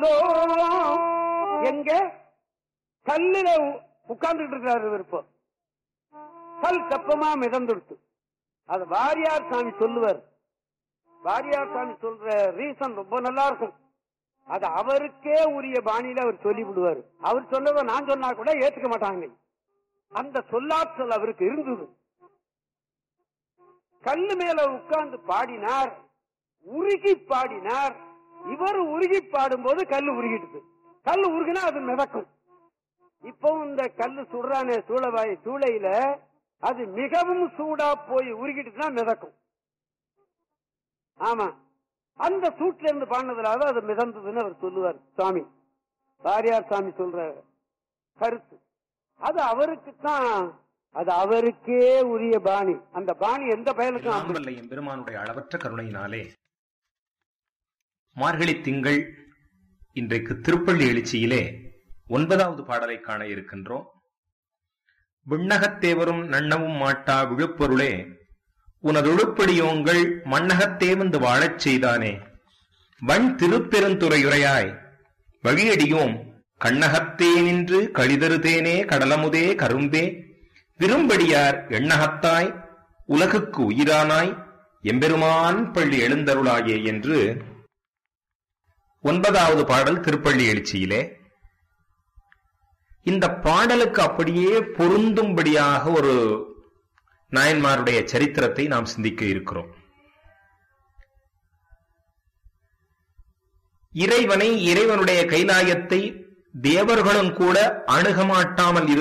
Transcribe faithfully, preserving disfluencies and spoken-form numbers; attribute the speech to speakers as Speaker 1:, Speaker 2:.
Speaker 1: எங்க கல்லுல உட்கார்ந்துட்டு இருக்கிறாரு விருப்பம் கல் கப்பமா மிதந்துடுத்து. அது வாரியார் சாமி சொல்லுவார். வாரியார் சாமி சொல்ற ரீசன் ரொம்ப நல்லா இருக்கும். அது அவருக்கே உரிய பாணியில அவர் சொல்லி விடுவார். அவர் சொன்னதை நான் சொன்னா கூட ஏத்துக்க மாட்டாங்க. அந்த சொல்லாற்றல் அவருக்கு இருந்தது. கல்லு மேல உட்கார்ந்து பாடினார், உருகி பாடினார். இவர் உருகி பாடும்போது கல்லு உருகிடுது. கல்லு உருகினா அது மிதக்கும். இப்போ இந்த கல்லு சுடுறானே சூளவாய் சூளையில அது மிகவும் சூடா போய் உருகிட்டுனா மிதக்கும். ஆமா, அந்த சூட்ல இருந்து பாடினதுனால அது மிதந்ததுன்னு அவர் சொல்லுவார் சுவாமி. வாரியார் சாமி சொல்ற கருத்து அது அவருக்கு தான், அது அவருக்கே உரிய பாணி. அந்த பாணி எந்த பயனுக்கும்
Speaker 2: பெருமானுடைய அளவற்ற கருணையினாலே மார்கழி திங்கள் இன்றைக்கு திருப்பள்ளி எழுச்சியிலே ஒன்பதாவது பாடலை காண இருக்கின்றோம். விண்ணகத்தேவரும் நன்னவும் மாட்டா விழுப்பொருளே உனதொழுப்படியோங்கள் மண்ணகத்தே வந்து வாழச் செய்தானே வன் திருப்பெருந்துறையுரையாய் வழியடியோம் கண்ணகத்தே நின்று கழிதருதேனே கடலமுதே கரும்பே விரும்படியார் எண்ணகத்தாய் உலகுக்கு உயிரானாய் எம்பெருமான் பள்ளி எழுந்தருளாயே என்று ஒன்பதாவது பாடல் திருப்பள்ளி எழுச்சியிலே. இந்த பாடலுக்கு அப்படியே பொருந்தும்படியாக ஒரு நாயன்மாருடைய சரித்திரத்தை நாம் சிந்திக்க இருக்கிறோம். இறைவனை, இறைவனுடைய கைலாயத்தை தேவர்களும் கூட அணுகமாட்டாமல்